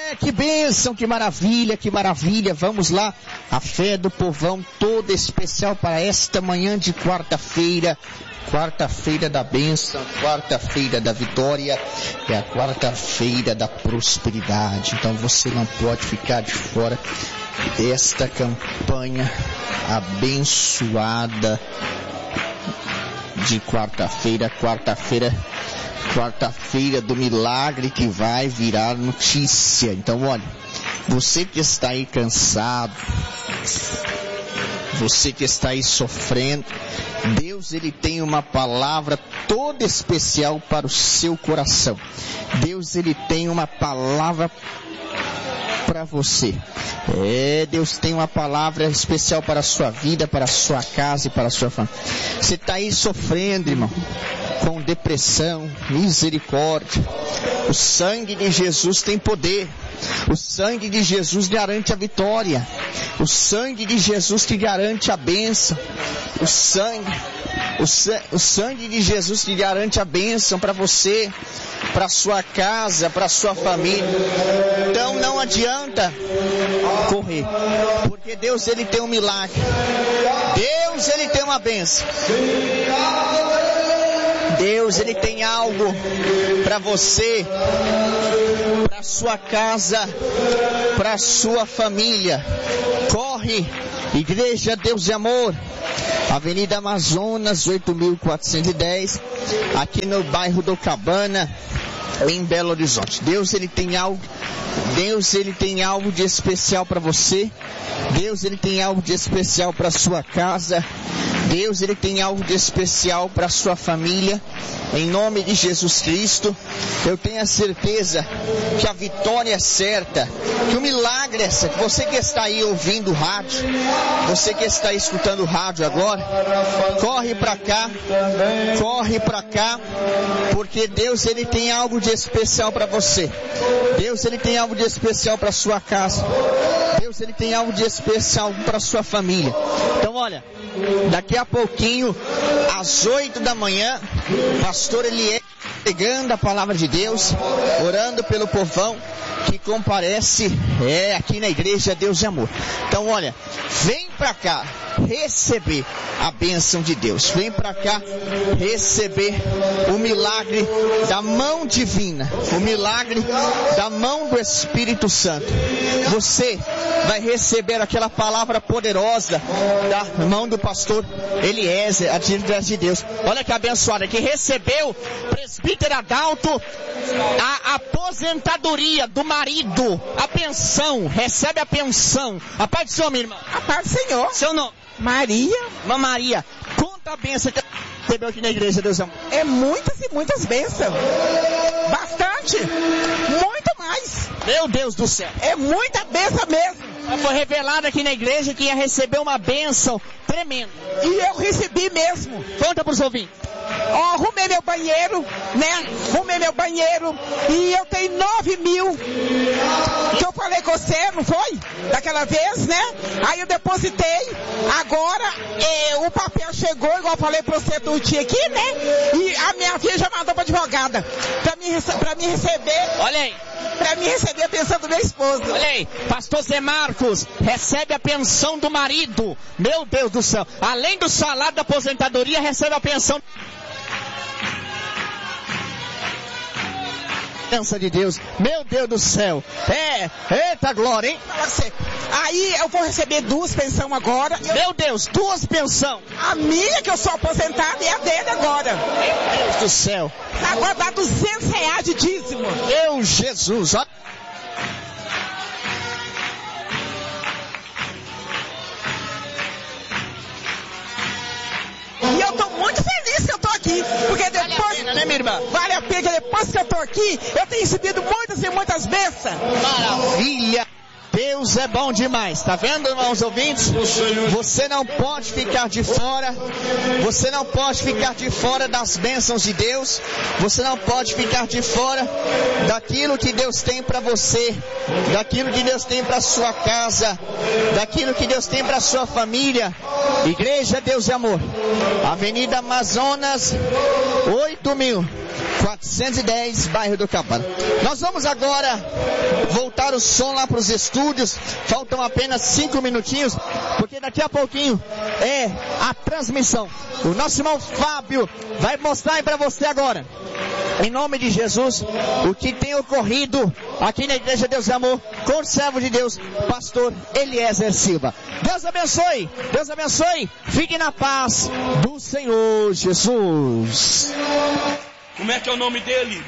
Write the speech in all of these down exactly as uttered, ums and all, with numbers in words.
É, que bênção, que maravilha, que maravilha. Vamos lá, a fé do povão toda especial para esta manhã de quarta-feira. Quarta-feira da bênção, quarta-feira da vitória, é a quarta-feira da prosperidade. Então você não pode ficar de fora desta campanha abençoada de quarta-feira, quarta-feira, quarta-feira do milagre que vai virar notícia. Então olha, você que está aí cansado, você que está aí sofrendo, Deus, Ele tem uma palavra toda especial para o seu coração. Deus, Ele tem uma palavra para você. É, Deus tem uma palavra especial para a sua vida, para a sua casa e para a sua família. Você está aí sofrendo, irmão, com depressão, misericórdia. O sangue de Jesus tem poder. O sangue de Jesus garante a vitória. O sangue de Jesus te garante a bênção. O sangue, o, sa- o sangue de Jesus te garante a bênção para você, para sua casa, para sua família. Então não adianta correr, porque Deus, Ele tem um milagre. Deus, Ele tem uma bênção. Deus, Ele tem algo para você, para sua casa, para sua família. Corre, Igreja Deus e Amor, Avenida Amazonas, oito mil quatrocentos e dez, aqui no bairro do Cabana, em Belo Horizonte. Deus, Ele tem algo, Deus, Ele tem algo de especial para você. Deus, Ele tem algo de especial para sua casa. Deus, Ele tem algo de especial para sua família. Em nome de Jesus Cristo, eu tenho a certeza que a vitória é certa, que o milagre é certo. Você que está aí ouvindo o rádio, você que está aí escutando o rádio agora, corre para cá, corre para cá, porque Deus, Ele tem algo de especial para você. Deus, Ele tem algo de especial para sua casa. Deus, Ele tem algo de especial para sua família. Então olha, daqui a pouquinho, às oito da manhã, pastor Eliel pregando a palavra de Deus, orando pelo povão que comparece é, aqui na Igreja Deus e Amor. Então olha, vem pra cá receber a bênção de Deus. Vem pra cá receber o milagre da mão divina, o milagre da mão do Espírito Santo. Você vai receber aquela palavra poderosa da mão do pastor Eliezer, a divindade de Deus. Olha que abençoada, que recebeu, presbítero Adalto, a aposentadoria do marido, a pensão, recebe a pensão. A paz do Senhor, minha irmã. A paz do Senhor. Seu nome? Maria. Irmã Maria, conta a bênção que recebeu aqui na Igreja Deus Amor. É muitas e muitas bênçãos. Bastante. Muito mais. Meu Deus do céu. É muita bênção mesmo. Foi revelado aqui na igreja que ia receber uma bênção tremenda. E eu recebi mesmo. Conta para os ouvintes. Ó, arrumei meu banheiro, né? Arrumei meu banheiro. E eu tenho nove mil. Que eu falei com você, não foi? Daquela vez, né? Aí eu depositei. Agora, eh, o papel chegou, igual eu falei para você do dia aqui, né? E a minha filha já mandou para advogada. Para mim, pra mim receber. Olha aí. Para mim receber a pensão do meu esposo. Olha aí, pastor Zé Marcos recebe a pensão do marido. Meu Deus do céu. Além do salário da aposentadoria, recebe a pensão. Bênção de Deus, meu Deus do céu. É, eita glória, hein? Aí eu vou receber duas pensões agora. Meu Deus, duas pensões. A minha, que eu sou aposentada, e a dele agora. Meu Deus do céu. Agora dá duzentos reais de dízimo. Meu Jesus, ó. E eu tô muito feliz que eu tô aqui, porque depois... Vale a pena, né, minha irmã? Vale a pena, depois que eu tô aqui, eu tenho recebido muitas e muitas bênçãos. Maravilha! Deus é bom demais, tá vendo, irmãos ouvintes? Você não pode ficar de fora, você não pode ficar de fora das bênçãos de Deus, você não pode ficar de fora daquilo que Deus tem para você, daquilo que Deus tem para sua casa, daquilo que Deus tem para sua família. Igreja Deus e Amor, Avenida Amazonas, oito mil quatrocentos e dez, bairro do Capara. Nós vamos agora voltar o som lá para os estúdios. Faltam apenas cinco minutinhos, porque daqui a pouquinho é a transmissão. O nosso irmão Fábio vai mostrar aí para você agora, em nome de Jesus, o que tem ocorrido aqui na Igreja Deus e Amor com o servo de Deus, pastor Eliezer Silva. Deus abençoe, Deus abençoe, fique na paz do Senhor Jesus. Como é que é o nome dele?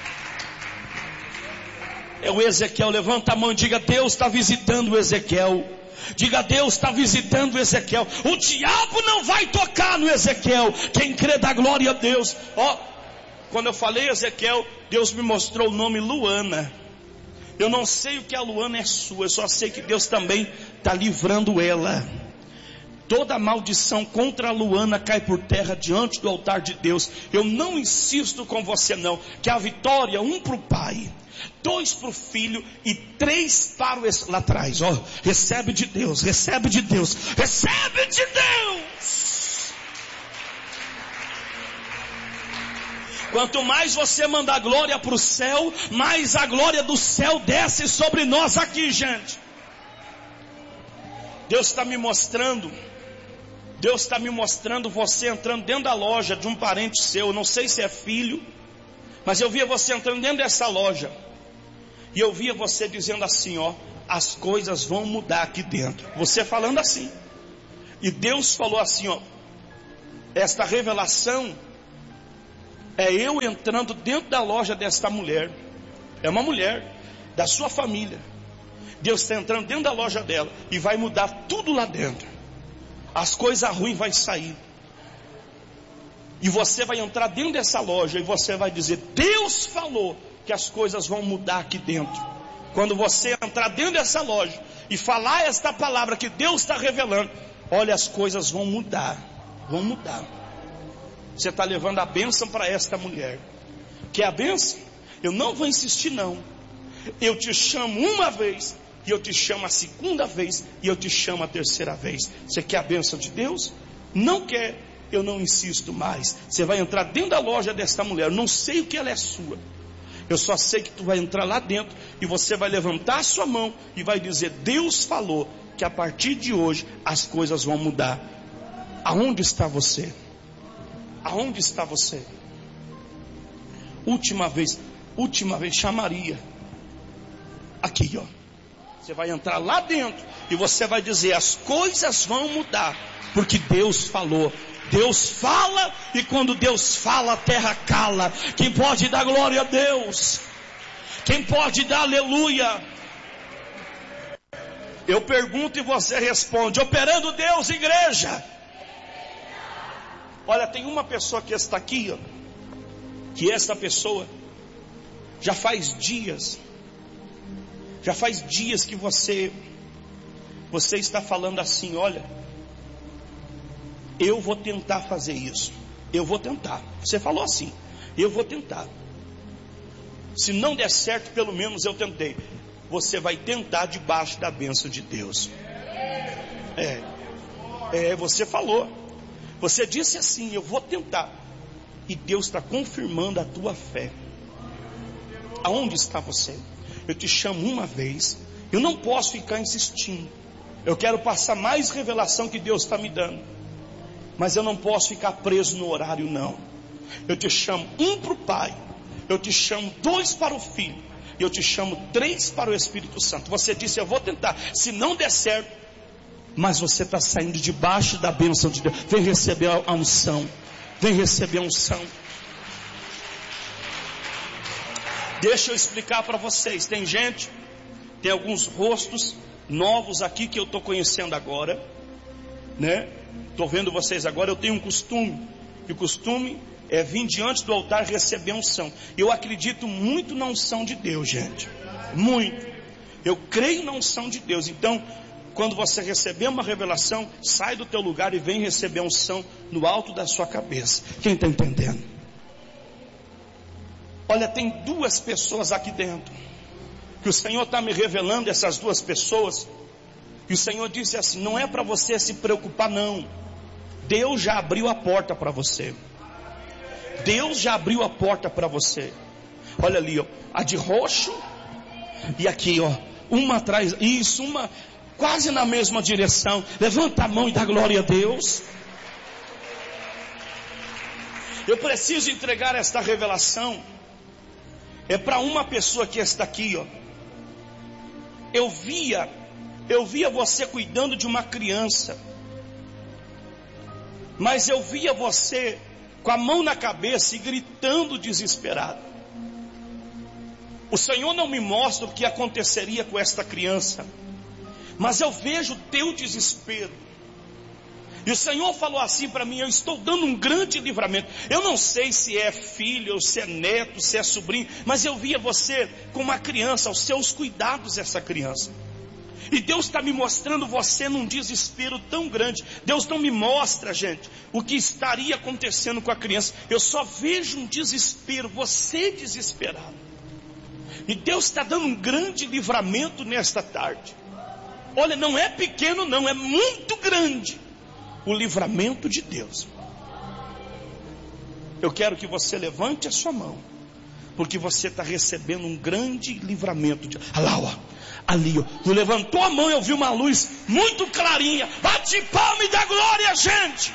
É o Ezequiel. Levanta a mão e diga: Deus está visitando o Ezequiel. Diga: Deus está visitando o Ezequiel. O diabo não vai tocar no Ezequiel. Quem crê dá glória a Deus. Ó, quando eu falei Ezequiel, Deus me mostrou o nome Luana. Eu não sei o que a Luana é sua, eu só sei que Deus também está livrando ela. Toda maldição contra a Luana cai por terra diante do altar de Deus. Eu não insisto com você não, que a vitória, um para o pai, dois para o filho e três para o... Lá atrás, ó, recebe de Deus, recebe de Deus, recebe de Deus. Quanto mais você mandar glória para o céu, mais a glória do céu desce sobre nós aqui, gente. Deus está me mostrando, Deus está me mostrando você entrando dentro da loja de um parente seu. Eu não sei se é filho, mas eu via você entrando dentro dessa loja. E eu via você dizendo assim, ó, as coisas vão mudar aqui dentro. Você falando assim. E Deus falou assim, ó, esta revelação é eu entrando dentro da loja desta mulher. É uma mulher da sua família. Deus está entrando dentro da loja dela e vai mudar tudo lá dentro. As coisas ruins vão sair. E você vai entrar dentro dessa loja e você vai dizer, Deus falou que as coisas vão mudar aqui dentro. Quando você entrar dentro dessa loja e falar esta palavra que Deus está revelando, olha, as coisas vão mudar. Vão mudar. Você está levando a bênção para esta mulher. Quer a bênção? Eu não vou insistir não. Eu te chamo uma vez, e eu te chamo a segunda vez, e eu te chamo a terceira vez. Você quer a bênção de Deus? Não quer? Eu não insisto mais. Você vai entrar dentro da loja desta mulher. Eu não sei o que ela é sua. Eu só sei que tu vai entrar lá dentro e você vai levantar a sua mão e vai dizer, Deus falou que a partir de hoje as coisas vão mudar. Aonde está você? Aonde está você? Última vez, última vez, chamaria. Aqui, ó. Você vai entrar lá dentro e você vai dizer, as coisas vão mudar, porque Deus falou. Deus fala, e quando Deus fala, a terra cala. Quem pode dar glória a Deus? Quem pode dar aleluia? Eu pergunto e você responde, operando Deus, igreja. Olha, tem uma pessoa que está aqui, ó, que esta pessoa já faz dias, já faz dias que você, você está falando assim, olha, eu vou tentar fazer isso, eu vou tentar. Você falou assim, eu vou tentar. Se não der certo, pelo menos eu tentei. Você vai tentar debaixo da bênção de Deus. É, é, você falou. Você disse assim, eu vou tentar. E Deus está confirmando a tua fé. Aonde está você? Eu te chamo uma vez. Eu não posso ficar insistindo. Eu quero passar mais revelação que Deus está me dando. Mas eu não posso ficar preso no horário não. Eu te chamo um para o Pai. Eu te chamo dois para o Filho. E eu te chamo três para o Espírito Santo. Você disse, eu vou tentar. Se não der certo, mas você está saindo debaixo da bênção de Deus. Vem receber a unção. Vem receber a unção. Deixa eu explicar para vocês. Tem gente, tem alguns rostos novos aqui que eu estou conhecendo agora, né? Estou vendo vocês agora. Eu tenho um costume, e o costume é vir diante do altar receber a unção. Eu acredito muito na unção de Deus, gente, muito. Eu creio na unção de Deus. Então, quando você receber uma revelação, sai do teu lugar e vem receber a unção no alto da sua cabeça. Quem está entendendo? Olha, tem duas pessoas aqui dentro, que o Senhor está me revelando, essas duas pessoas. E o Senhor disse assim, não é para você se preocupar não. Deus já abriu a porta para você. Deus já abriu a porta para você. Olha ali, ó, a de roxo e aqui, ó, uma atrás, isso, uma quase na mesma direção. Levanta a mão e dá glória a Deus. Eu preciso entregar esta revelação. É para uma pessoa que está aqui, ó. Eu via, eu via você cuidando de uma criança, mas eu via você com a mão na cabeça e gritando desesperado. O Senhor não me mostra o que aconteceria com esta criança, mas eu vejo o teu desespero. E o Senhor falou assim para mim: eu estou dando um grande livramento. Eu não sei se é filho, ou se é neto, se é sobrinho, mas eu via você com uma criança, aos seus cuidados essa criança. E Deus está me mostrando você num desespero tão grande. Deus não me mostra, gente, o que estaria acontecendo com a criança. Eu só vejo um desespero, você desesperado. E Deus está dando um grande livramento nesta tarde. Olha, não é pequeno não, é muito grande o livramento de Deus. Eu quero que você levante a sua mão, porque você está recebendo um grande livramento de... Olha lá, ó, ali, ó, tu levantou a mão e eu vi uma luz muito clarinha. Bate palma e dá glória, gente.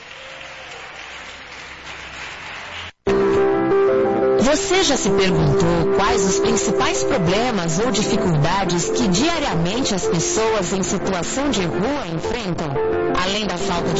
Você já se perguntou quais os principais problemas ou dificuldades que diariamente as pessoas em situação de rua enfrentam? Além da falta de